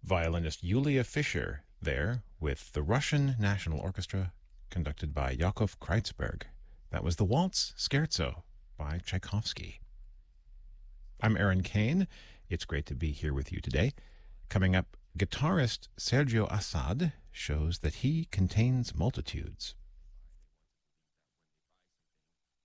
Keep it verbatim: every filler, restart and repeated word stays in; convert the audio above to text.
Violinist Yulia Fischer there with the Russian National Orchestra conducted by Yakov Kreitzberg. That was the Waltz Scherzo by Tchaikovsky. I'm Aaron Kane. It's great to be here with you today. Coming up, guitarist Sergio Assad shows that he contains multitudes.